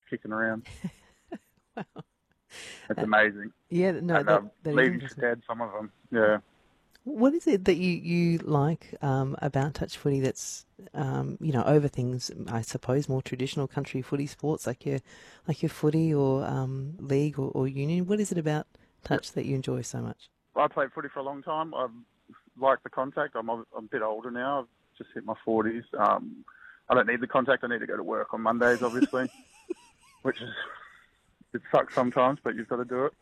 kicking around. Wow. It's amazing. Yeah, no, And that is leaving for interesting. dead, some of them. Yeah. What is it that you like about touch footy that's over things, I suppose, more traditional country footy sports like your footy or league or union? What is it about touch that you enjoy so much? I played footy for a long time. I like the contact. I'm a bit older now. I've just hit my 40s. I don't need the contact. I need to go to work on Mondays, obviously, which is, it sucks sometimes, but you've got to do it.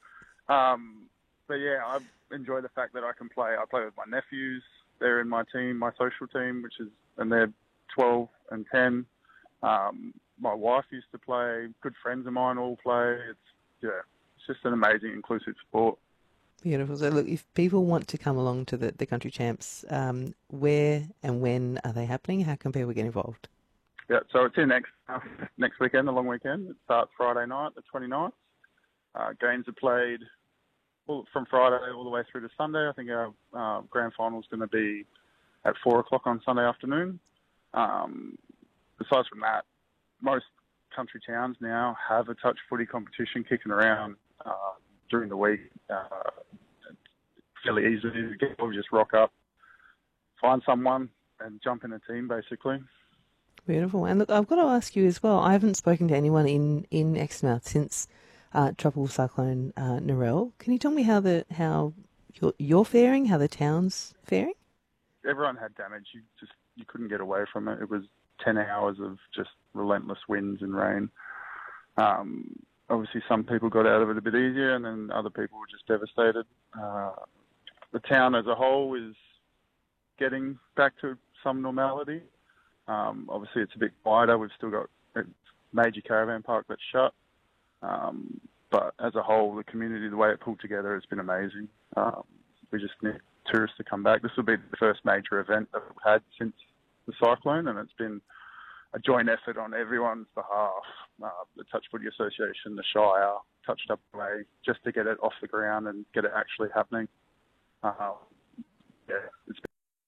But yeah, I enjoy the fact that I can play. I play with my nephews. They're in my team, my social team, and they're 12 and 10. My wife used to play. Good friends of mine all play. It's just an amazing, inclusive sport. Beautiful. So look, if people want to come along to the Country Champs, where and when are they happening? How can people get involved? Yeah, so it's in next weekend, the long weekend. It starts Friday night, the 29th. Games are played from Friday all the way through to Sunday. I think our grand final is going to be at 4 o'clock on Sunday afternoon. Besides from that, most country towns now have a touch footy competition kicking around during the week. It's fairly easy to get. We just rock up, find someone, and jump in a team, basically. Beautiful. And look, I've got to ask you as well, I haven't spoken to anyone in Exmouth since Tropical Cyclone Narelle. Can you tell me how you're faring, how the town's faring? Everyone had damage. You couldn't get away from it. It was 10 hours of just relentless winds and rain. Obviously, some people got out of it a bit easier, and then other people were just devastated. The town as a whole is getting back to some normality. Obviously, it's a bit quieter. We've still got a major caravan park that's shut. But as a whole, the community, the way it pulled together, has been amazing. We just need tourists to come back. This will be the first major event that we've had since the cyclone, and it's been a joint effort on everyone's behalf. The Touch Footy Association, the Shire, Touch WA, just to get it off the ground and get it actually happening. It's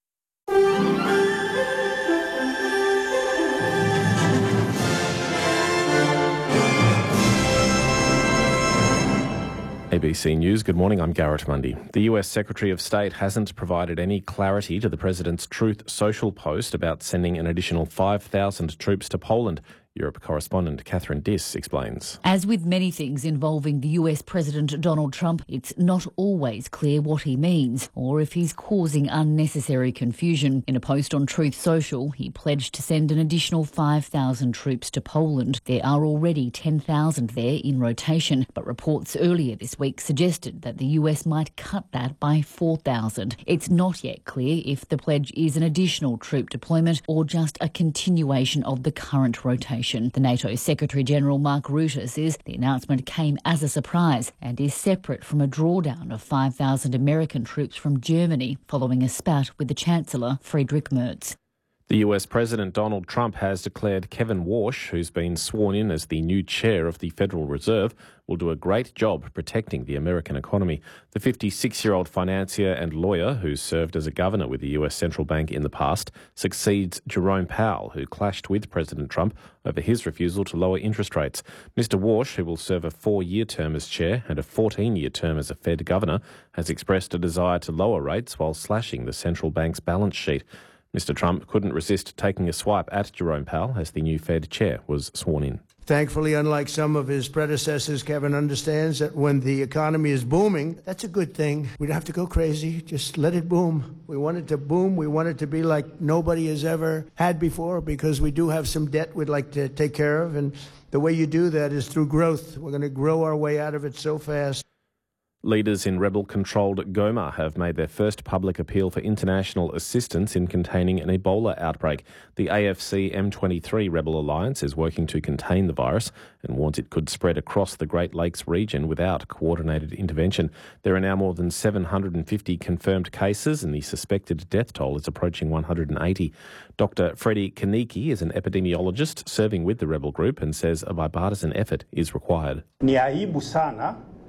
ABC News, good morning, I'm Garrett Mundy. The US Secretary of State hasn't provided any clarity to the President's Truth Social post about sending an additional 5,000 troops to Poland. Europe correspondent Catherine Diss explains. As with many things involving the US President Donald Trump, it's not always clear what he means or if he's causing unnecessary confusion. In a post on Truth Social, he pledged to send an additional 5,000 troops to Poland. There are already 10,000 there in rotation, but reports earlier this week suggested that the US might cut that by 4,000. It's not yet clear if the pledge is an additional troop deployment or just a continuation of the current rotation. The NATO Secretary-General Mark Rutte says the announcement came as a surprise and is separate from a drawdown of 5,000 American troops from Germany following a spat with the Chancellor, Friedrich Merz. The US President Donald Trump has declared Kevin Warsh, who's been sworn in as the new chair of the Federal Reserve, will do a great job protecting the American economy. The 56-year-old financier and lawyer, who served as a governor with the US Central Bank in the past, succeeds Jerome Powell, who clashed with President Trump over his refusal to lower interest rates. Mr. Warsh, who will serve a 4-year term as chair and a 14-year term as a Fed governor, has expressed a desire to lower rates while slashing the central bank's balance sheet. Mr. Trump couldn't resist taking a swipe at Jerome Powell as the new Fed chair was sworn in. Thankfully, unlike some of his predecessors, Kevin understands that when the economy is booming, that's a good thing. We don't have to go crazy. Just let it boom. We want it to boom. We want it to be like nobody has ever had before, because we do have some debt we'd like to take care of. And the way you do that is through growth. We're going to grow our way out of it so fast. Leaders in rebel-controlled Goma have made their first public appeal for international assistance in containing an Ebola outbreak. The AFC M23 rebel alliance is working to contain the virus and warns it could spread across the Great Lakes region without coordinated intervention. There are now more than 750 confirmed cases and the suspected death toll is approaching 180. Dr. Freddie Kaniki is an epidemiologist serving with the rebel group and says a bipartisan effort is required. Ni aibu sana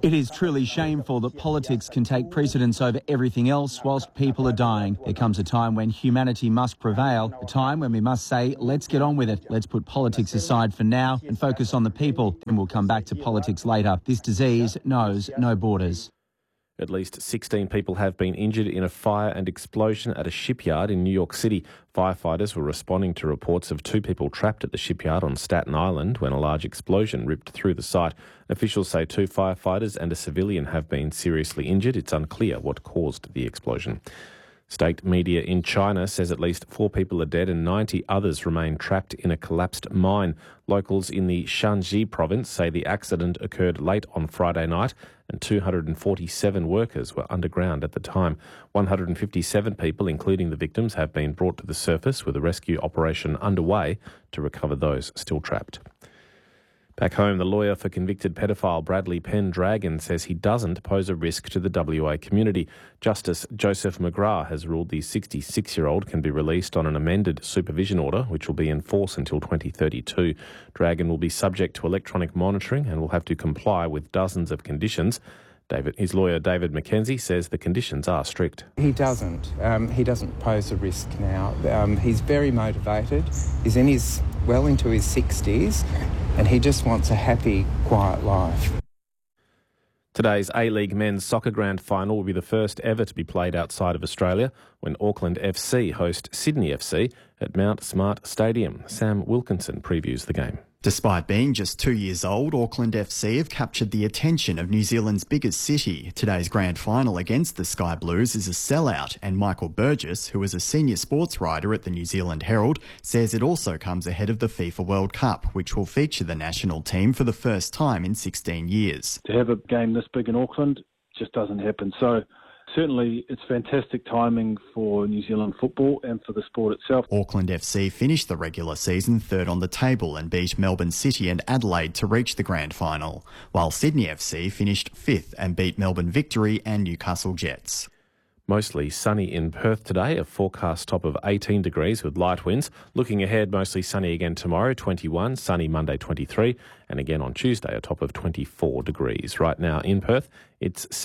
It is truly shameful that politics can take precedence over everything else whilst people are dying. There comes a time when humanity must prevail, a time when we must say, let's get on with it. Let's put politics aside for now and focus on the people, and we'll come back to politics later. This disease knows no borders. At least 16 people have been injured in a fire and explosion at a shipyard in New York City. Firefighters were responding to reports of 2 people trapped at the shipyard on Staten Island when a large explosion ripped through the site. Officials say 2 firefighters and a civilian have been seriously injured. It's unclear what caused the explosion. State media in China says at least 4 people are dead and 90 others remain trapped in a collapsed mine. Locals in the Shanxi province say the accident occurred late on Friday night and 247 workers were underground at the time. 157 people, including the victims, have been brought to the surface with a rescue operation underway to recover those still trapped. Back home, the lawyer for convicted pedophile Bradley Pendragon says he doesn't pose a risk to the WA community. Justice Joseph McGrath has ruled the 66-year-old can be released on an amended supervision order, which will be in force until 2032. Dragon will be subject to electronic monitoring and will have to comply with dozens of conditions. His lawyer, David McKenzie, says the conditions are strict. He doesn't pose a risk now. He's very motivated. He's well into his 60s, and he just wants a happy, quiet life. Today's A-League men's soccer grand final will be the first ever to be played outside of Australia when Auckland FC host Sydney FC at Mount Smart Stadium. Sam Wilkinson previews the game. Despite being just 2 years old, Auckland FC have captured the attention of New Zealand's biggest city. Today's grand final against the Sky Blues is a sellout, and Michael Burgess, who is a senior sports writer at the New Zealand Herald, says it also comes ahead of the FIFA World Cup, which will feature the national team for the first time in 16 years. To have a game this big in Auckland just doesn't happen. So certainly it's fantastic timing for New Zealand football and for the sport itself. Auckland FC finished the regular season third on the table and beat Melbourne City and Adelaide to reach the grand final, while Sydney FC finished fifth and beat Melbourne Victory and Newcastle Jets. Mostly sunny in Perth today, a forecast top of 18 degrees with light winds. Looking ahead, mostly sunny again tomorrow, 21, sunny Monday 23, and again on Tuesday, a top of 24 degrees. Right now in Perth, it's